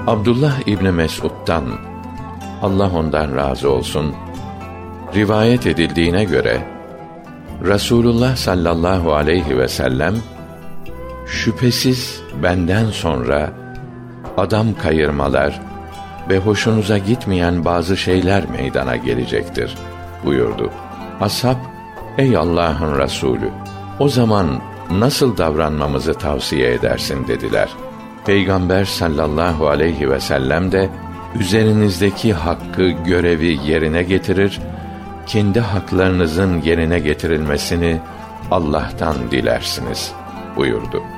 Abdullah İbni Mes'ud'dan, Allah ondan razı olsun, rivayet edildiğine göre, Resulullah sallallahu aleyhi ve sellem, şüphesiz benden sonra adam kayırmalar ve hoşunuza gitmeyen bazı şeyler meydana gelecektir buyurdu. Ashab, ey Allah'ın Resulü, o zaman nasıl davranmamızı tavsiye edersin dediler. Peygamber sallallahu aleyhi ve sellem de, üzerinizdeki hakkı, görevi yerine getirir, kendi haklarınızın yerine getirilmesini Allah'tan dilersiniz buyurdu.